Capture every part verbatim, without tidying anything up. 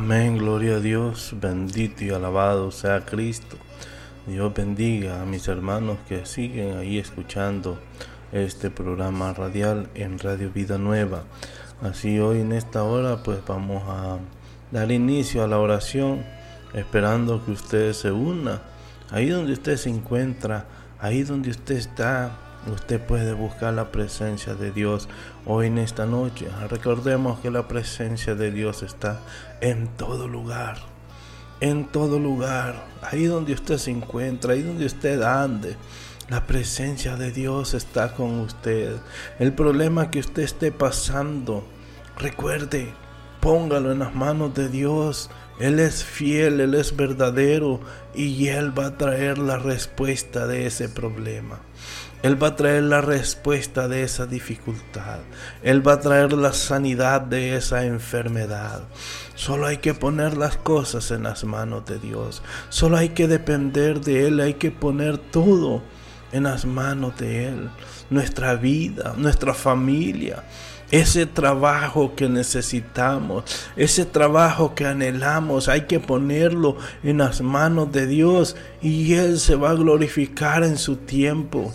Amén, gloria a Dios, bendito y alabado sea Cristo. Dios bendiga a mis hermanos que siguen ahí escuchando este programa radial en Radio Vida Nueva. Así hoy en esta hora pues vamos a dar inicio a la oración, esperando que usted se una. Ahí donde usted se encuentra, ahí donde usted está, usted puede buscar la presencia de Dios hoy en esta noche. Recordemos que la presencia de Dios está en todo lugar, en todo lugar. Ahí donde usted se encuentra, ahí donde usted ande, la presencia de Dios está con usted. El problema que usted esté pasando, recuerde, póngalo en las manos de Dios. Él es fiel, Él es verdadero y Él va a traer la respuesta de ese problema. Él va a traer la respuesta de esa dificultad. Él va a traer la sanidad de esa enfermedad. Solo hay que poner las cosas en las manos de Dios. Solo hay que depender de Él. Hay que poner todo en las manos de Él. Nuestra vida, nuestra familia. Ese trabajo que necesitamos, ese trabajo que anhelamos, hay que ponerlo en las manos de Dios y Él se va a glorificar en su tiempo.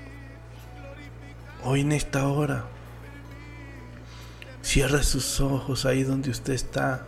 Hoy en esta hora, cierre sus ojos ahí donde usted está.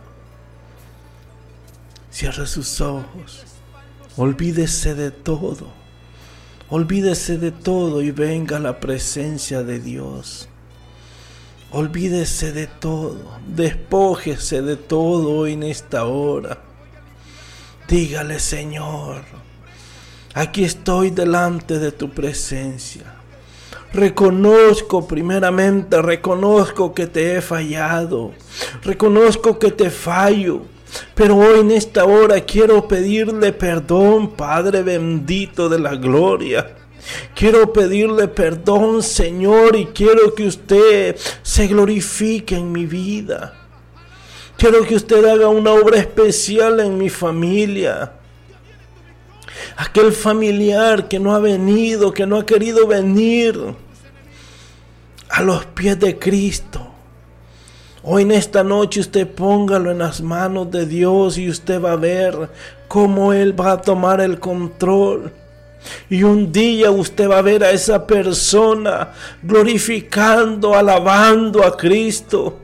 Cierre sus ojos. Olvídese de todo. Olvídese de todo y venga a la presencia de Dios. Olvídese de todo, despójese de todo hoy en esta hora. Dígale: Señor, aquí estoy delante de tu presencia. Reconozco, primeramente, reconozco que te he fallado. Reconozco que te fallo. Pero hoy en esta hora quiero pedirle perdón, Padre bendito de la gloria. Quiero pedirle perdón, Señor, y quiero que usted se glorifique en mi vida. Quiero que usted haga una obra especial en mi familia. Aquel familiar que no ha venido, que no ha querido venir a los pies de Cristo. Hoy en esta noche usted póngalo en las manos de Dios y usted va a ver cómo Él va a tomar el control. Y un día usted va a ver a esa persona glorificando, alabando a Cristo.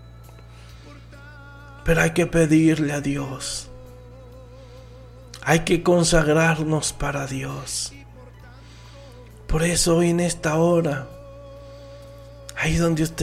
Pero hay que pedirle a Dios. Hay que consagrarnos para Dios. Por eso hoy en esta hora, ahí donde usted